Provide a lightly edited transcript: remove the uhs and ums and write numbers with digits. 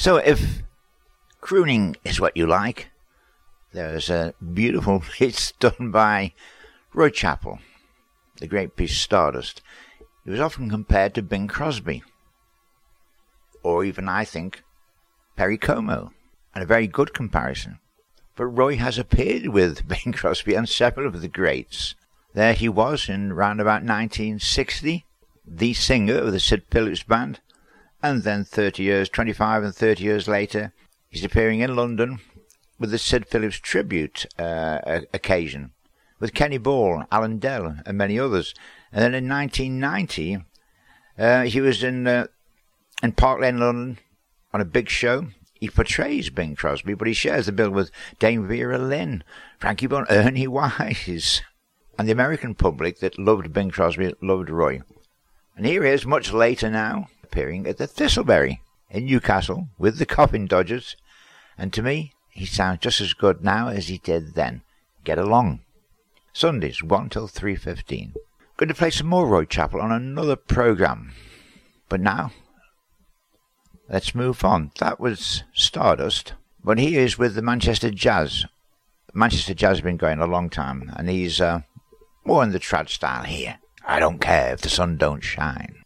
So if crooning is what you like, there's a beautiful piece done by Roy Chappell, the great piece Stardust. He was often compared to Bing Crosby, or even, I think, Perry Como, and a very good comparison. But Roy has appeared with Bing Crosby and several of the greats. There he was in round about 1960, the singer of the Sid Phillips Band, and then 25 and 30 years later, he's appearing in London with the Sid Phillips tribute occasion, with Kenny Ball, Alan Dell, and many others. And then in 1990, he was in Park Lane, London, on a big show. He portrays Bing Crosby, but he shares the bill with Dame Vera Lynn, Frankie Bones, Ernie Wise, and the American public that loved Bing Crosby, loved Roy. And here he is, much later now, appearing at the Thistleberry in Newcastle with the Coffin Dodgers. And to me, he sounds just as good now as he did then. Get along. Sundays, 1 till 3:15. Going to play some more Roy Chappell on another programme. But now, let's move on. That was Stardust. But he is with the Manchester Jazz. Manchester Jazz has been going a long time, and he's more in the trad style here. I don't care if the sun don't shine.